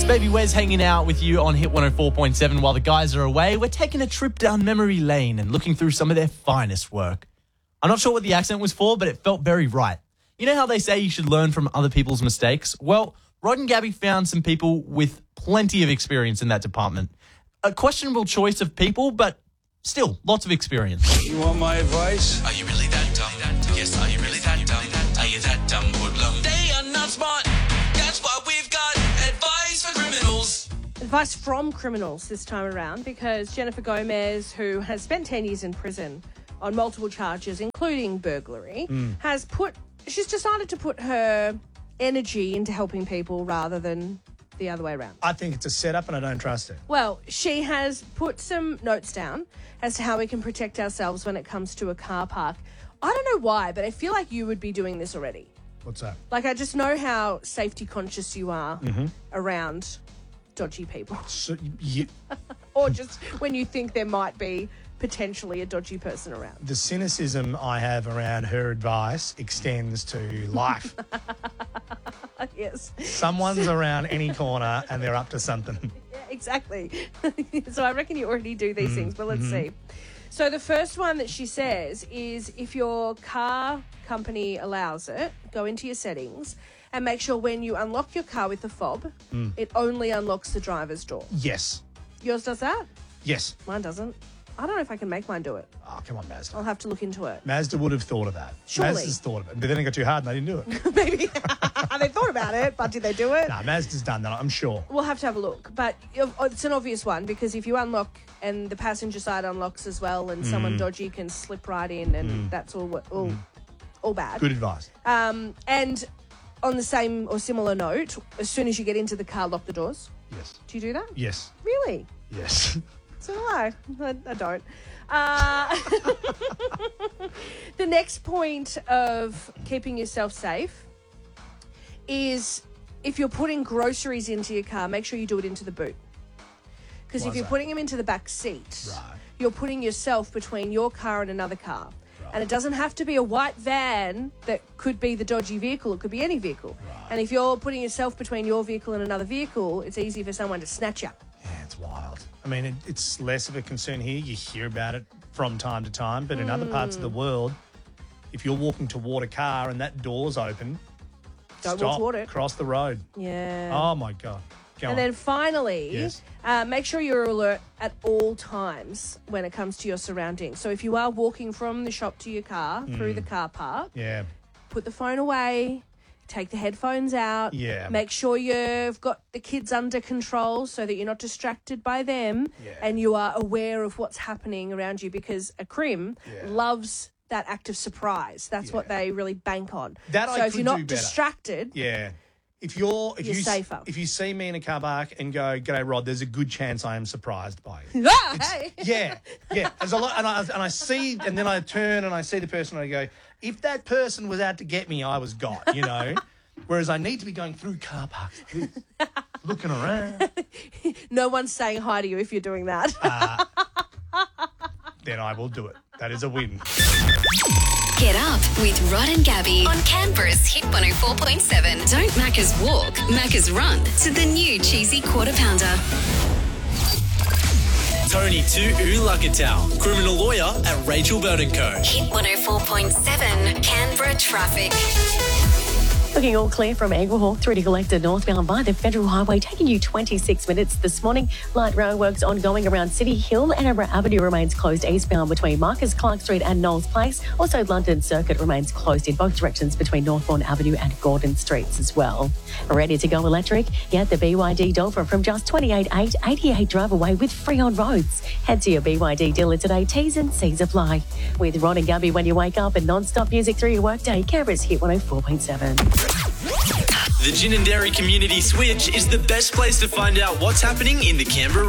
Baby Wes hanging out with you on Hit 104.7 while the guys are away. We're taking a trip down memory lane and looking through some of their finest work. I'm not sure what the accent was for, but it felt very right. You know how they say you should learn from other people's mistakes? Well, Rod and Gabby found some people with plenty of experience in that department. A questionable choice of people, but still, lots of experience. You want my advice? Are you really that dumb? Yes, are you really that dumb? Are you that dumb, hoodlum? They are not smart. That's why we've got advice for criminals. Advice from criminals this time around, because Jennifer Gomez, who has spent 10 years in prison on multiple charges, including burglary, she's decided to put her energy into helping people rather than the other way around. I think it's a setup and I don't trust it. Well, she has put some notes down as to how we can protect ourselves when it comes to a car park. I don't know why, but I feel like you would be doing this already. What's that? Like, I just know how safety conscious you are around dodgy people. So, Or just when you think there might be potentially a dodgy person around. the cynicism I have around her advice extends to life. Yes. Someone's around any corner and they're up to something. Yeah, exactly. So I reckon you already do these things, but let's see. So the first one that she says is, if your car company allows it, go into your settings and make sure when you unlock your car with the fob, it only unlocks the driver's door. Yes. Yours does that? Yes. Mine doesn't. I don't know if I can make mine do it. Oh, come on, Mazda. I'll have to look into it. Mazda would have thought of that. Surely. Mazda's thought of it. But then it got too hard and they didn't do it. Maybe. They thought about it, but did they do it? Nah, Mazda's done that, I'm sure. We'll have to have a look. But it's an obvious one, because if you unlock and the passenger side unlocks as well and someone dodgy can slip right in, and that's all bad. Good advice. And on the same or similar note, as soon as you get into the car, lock the doors. Yes. Do you do that? Yes. Really? Yes. So do I. I don't. The next point of keeping yourself safe is, if you're putting groceries into your car, make sure you do it into the boot. Because if you're putting them into the back seat, you're putting yourself between your car and another car. And it doesn't have to be a white van that could be the dodgy vehicle. It could be any vehicle. And if you're putting yourself between your vehicle and another vehicle, it's easy for someone to snatch you. Yeah, it's wild. I mean, it's less of a concern here. You hear about it from time to time. But in other parts of the world, if you're walking toward a car and that door's open, Don't stop, walk toward it. cross the road. Yeah. Oh, my God. Go on. And then finally, Yes. make sure you're alert at all times when it comes to your surroundings. So if you are walking from the shop to your car through the car park, Yeah. put the phone away, take the headphones out. Yeah. Make sure you've got the kids under control so that you're not distracted by them, and you are aware of what's happening around you, because a crim loves that act of surprise. That's what they really bank on. That so I if could you're not do better. distracted, Yeah. If You're you safer. If you see me in a car park and go, "G'day, Rod," there's a good chance I am surprised by you. hey. Yeah. There's a lot, and I see, and then I turn and I see the person and I go, if that person was out to get me, I was got, you know. Whereas I need to be going through car parks, looking around. No one's saying hi to you if you're doing that. Then I will do it. That is a win. Get up with Rod and Gabby on Canberra's Hit 104.7. Don't Macca's walk, Macca's run to the new cheesy quarter pounder. Tony Tu'ulakatau, criminal lawyer at Rachel Burton Co. Hit 104.7 Canberra traffic. Looking all clear from Angel Hawk through to Collector northbound by the Federal Highway, taking you 26 minutes this morning. Light rail works ongoing around City Hill. Edinburgh Avenue remains closed eastbound between Marcus Clark Street and Knowles Place. Also, London Circuit remains closed in both directions between Northbourne Avenue and Gordon Streets as well. Ready to go electric? Get the BYD Dolphin from just $28,888 88 drive away with free on roads. Head to your BYD dealer today. T's and C's apply. With Rod and Gabby when you wake up and non-stop music through your workday, Canberra's Hit 104.7. The Gin and Dairy Community Switch is the best place to find out what's happening in the Canberra